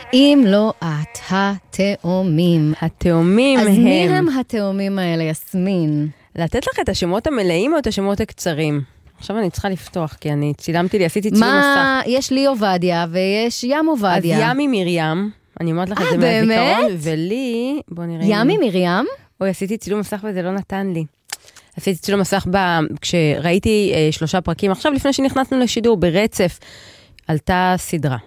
אם לא את, התאומים. התאומים הם... אז מי הם התאומים האלה, יסמין? לתת לך את השמות המלאים או את השמות הקצרים? עכשיו אני צריכה לפתוח, כי אני צילמתי לי, עשיתי צילום מסך. יש לי עובדיה ויש ים עובדיה. אז ימי מרים, אני אומרת לך את זה מהזיכרון, ולי, בוא נראה. ימי מרים? אוי, עשיתי צילום מסך וזה לא נתן לי. עשיתי צילום מסך כשראיתי 3 פרקים, עכשיו לפני שנכנסנו לשידור, ברצף, עלתה סדרה.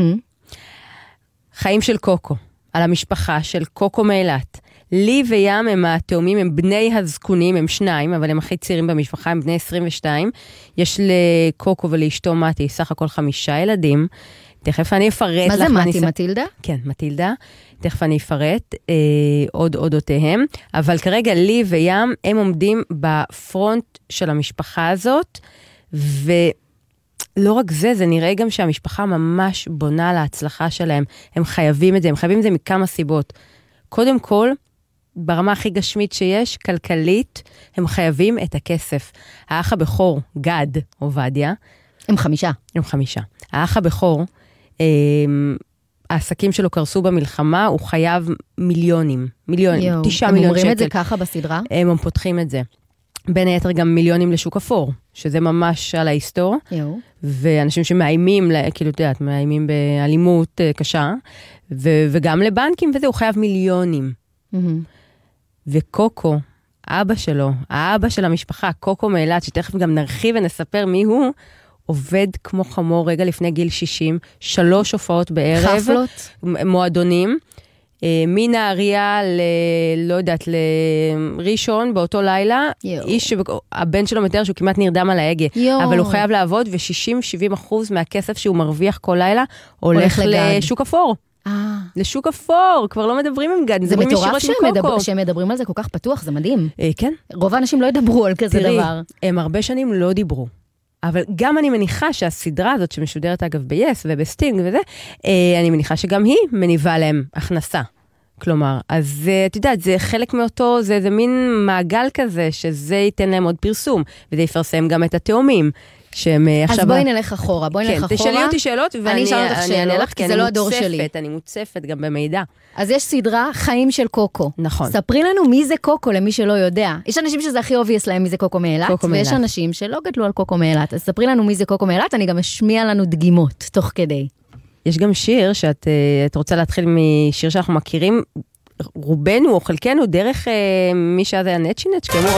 חיים של קוקו, על המשפחה של קוקו מאילת. לי וים הם התאומים, הם בני הזקונים, הם 2, אבל הם הכי צעירים במשפחה, הם בני 22. יש לקוקו ולאשתו מתי, סך הכל 5 ילדים. תכף אני אפרט לך. מה זה מתי, מטילדה? כן, מטילדה. תכף אני אפרט עוד אודותיהם. אבל כרגע לי וים, הם עומדים בפרונט של המשפחה הזאת, ולא רק זה, זה נראה גם שהמשפחה ממש בונה להצלחה שלהם. הם חייבים את זה, הם חייבים את זה מכמה סיבות. קודם כל, ברמה הכי גשמית שיש, כלכלית, הם חייבים את הכסף. האח הבכור, גד, עובדיה. הם 5. הם 5. האח הבכור, העסקים שלו קרסו במלחמה, הוא חייב מיליונים, 9 מיליון שקל. הם אומרים את זה ככה בסדרה? הם פותחים את זה. בין היתר גם מיליונים לשוק אפור, שזה ממש על ההיסטור. ואנשים שמאיימים, כאילו, יודעת, מאיימים באלימות קשה, וגם לבנקים, וזה, הוא חייב מיליונים. וקוקו, אבא שלו, האבא של המשפחה, קוקו מאילת, שתכף גם נרחיב ונספר מי הוא, עובד כמו חמור רגע לפני גיל 60, 3 הופעות בערב. חפלות. מועדונים. מנהריה לא יודעת, לראשון באותו לילה, הבן שלו מתאר שהוא כמעט נרדם על ההגה, אבל הוא חייב לעבוד, ו60-70% מהכסף שהוא מרוויח כל לילה, הולך לשוק אפור. לשוק אפור, כבר לא מדברים עם גד, זה מטורף שהם מדברים על זה כל כך פתוח, זה מדהים. כן. רוב האנשים לא ידברו על כזה דבר. תראי, הם הרבה שנים לא דיברו. אבל גם אני מניחה שהסדרה הזאת שמשודרת אגב ב-yes ובסטינג וזה, אני מניחה שגם היא מניבה להם הכנסה. כלומר, אז את יודעת, זה חלק מאותו, זה מין מעגל כזה, שזה ייתן להם עוד פרסום, וזה יפרסם גם את התאומים. אז בואי נלך אחורה, כן, תשאלי אותי שאלות, ואני אענה לך, כי זה לא הדור שלי. אני מוצפת גם במידע. אז יש סדרה חיים של קוקו. נכון. ספרי לנו מי זה קוקו למי שלא יודע. יש אנשים שזה הכי obvious להם מי זה קוקו מאילת, ויש אנשים שלא גדלו על קוקו מאילת. אז ספרי לנו מי זה קוקו מאילת, אני גם אשמיע לנו דגימות תוך כדי. יש גם שיר שאת רוצה להתחיל משיר שאנחנו מכירים, רובנו או חלקנו דרך מי שזה היה נצ'ינץ',